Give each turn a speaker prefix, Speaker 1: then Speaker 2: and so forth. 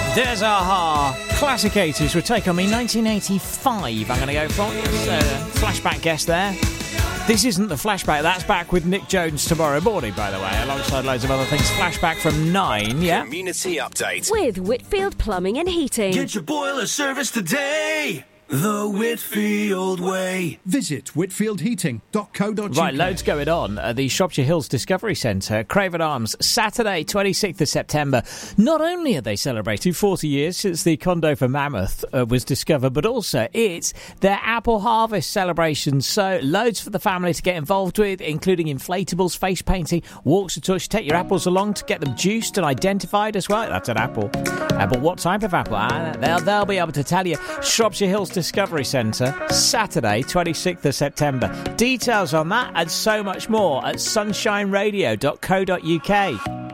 Speaker 1: There's Aha. Classic 80s would take on me 1985. I'm going to go for flashback guess there. This isn't the flashback. That's back with Nick Jones tomorrow morning, by the way, alongside loads of other things. Flashback from 9, yeah?
Speaker 2: Community update.
Speaker 3: With Whitfield Plumbing and Heating.
Speaker 4: Get your boiler service today. The Whitfield way.
Speaker 5: Visit whitfieldheating.co.uk.
Speaker 1: Right, loads going on at the Shropshire Hills Discovery Centre, Craven Arms, Saturday, 26th of September. Not only are they celebrating 40 years since the condo for Mammoth was discovered, but also it's their apple harvest celebration. So loads for the family to get involved with, including inflatables, face painting, walks to touch. Take your apples along to get them juiced and identified as well. That's an apple. But what type of apple? They'll be able to tell you. Shropshire Hills Discovery Centre, Saturday, 26th of September. Details on that and so much more at sunshineradio.co.uk.